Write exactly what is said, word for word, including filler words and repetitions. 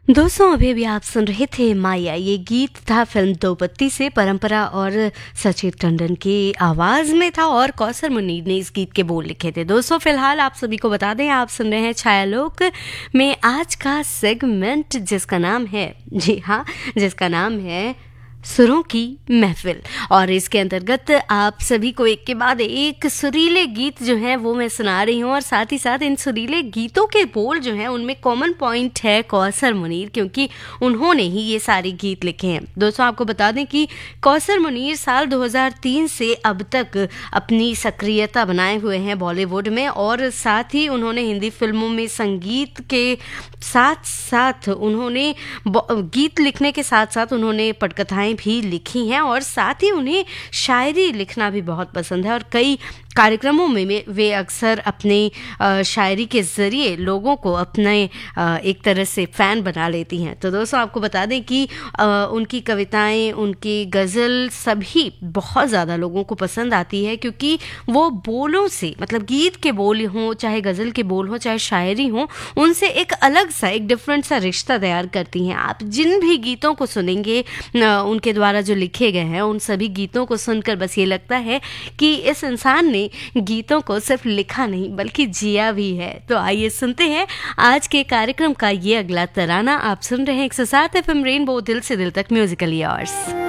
दोस्तों अभी अभी आप सुन रहे थे माया। ये गीत था फिल्म दो पत्ती से, परंपरा और सचिन टंडन की आवाज़ में था और कौसर मुनीर ने इस गीत के बोल लिखे थे। दोस्तों फिलहाल आप सभी को बता दें, आप सुन रहे हैं छायालोक में आज का सेगमेंट जिसका नाम है, जी हाँ, जिसका नाम है सुरों की महफिल। और इसके अंतर्गत आप सभी को एक के बाद एक सुरीले गीत जो हैं वो मैं सुना रही हूँ, और साथ ही साथ इन सुरीले गीतों के बोल जो हैं उनमें कॉमन पॉइंट है कौसर मुनीर, क्योंकि उन्होंने ही ये सारे गीत लिखे हैं। दोस्तों आपको बता दें कि कौसर मुनीर साल दो हज़ार तीन से अब तक अपनी सक्रियता बनाए हुए हैं बॉलीवुड में, और साथ ही उन्होंने हिंदी फिल्मों में संगीत के साथ साथ उन्होंने गीत लिखने के साथ साथ उन्होंने पटकथाएं भी लिखी हैं, और साथ ही उन्हें शायरी लिखना भी बहुत पसंद है। और कई कार्यक्रमों में वे अक्सर अपने शायरी के ज़रिए लोगों को अपने एक तरह से फ़ैन बना लेती हैं। तो दोस्तों आपको बता दें कि उनकी कविताएं, उनकी गज़ल सभी बहुत ज़्यादा लोगों को पसंद आती है, क्योंकि वो बोलों से, मतलब गीत के बोल हों, चाहे गज़ल के बोल हों, चाहे शायरी हों, उनसे एक अलग सा, एक डिफरेंट सा रिश्ता तैयार करती हैं। आप जिन भी गीतों को सुनेंगे उनके द्वारा जो लिखे गए हैं, उन सभी गीतों को सुनकर बस ये लगता है कि इस इंसान ने गीतों को सिर्फ लिखा नहीं बल्कि जिया भी है। तो आइए सुनते हैं आज के कार्यक्रम का ये अगला तराना। आप सुन रहे हैं एक सौ सात एफ एम रेनबो, दिल से दिल तक म्यूजिकल यार्स।